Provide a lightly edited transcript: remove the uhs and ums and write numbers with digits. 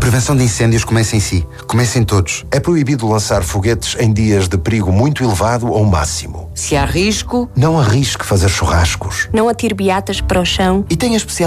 prevenção de incêndios começa em si. Começa em todos. É proibido lançar foguetes em dias de perigo muito elevado ou máximo. Se há risco, não arrisque fazer churrascos. Não atire beatas para o chão. E tenha especial